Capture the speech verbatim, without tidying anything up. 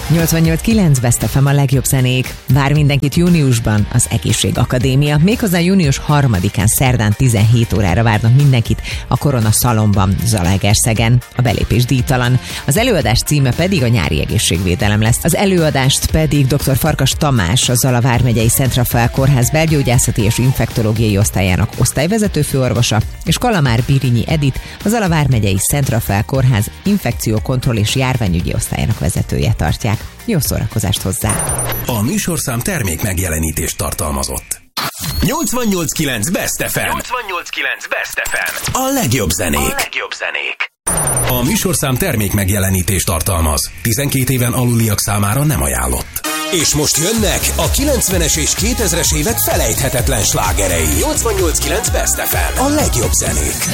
nyolcvannyolc kilenc Best ef em a legjobb zenék. Vár mindenkit júniusban az Egészségakadémia. Méghozzá június harmadikán szerdán tizenhét órára várnak mindenkit a Korona Szalonban, Zalaegerszegen. A belépés díjtalan. Az előadás címe pedig a nyári egészségvédelem lesz. Az előadást pedig dr. Farkas Tamás, a Zala vármegyei Szent Rafael Kórház belgyógyászati és infektológiai osztályának osztályvezető főorvosa, és Kalamár Birinyi Edit, a Zala vármegyei Szent Rafael Kórház infekciókontroll és járványügyi osztályának vezetője tartják. Jó szórakozást hozzá! A műsorszám termék megjelenítést tartalmazott. nyolcvannyolc kilenc Best ef em. nyolcvannyolc kilenc Best ef em. A legjobb zenék. A legjobb zenék. A műsorszám termék megjelenítést tartalmaz. tizenkét éven aluliak számára nem ajánlott. És most jönnek a kilencvenes és kétezres évek felejthetetlen slágerei. nyolcvannyolc kilenc Best ef em. A legjobb zenék.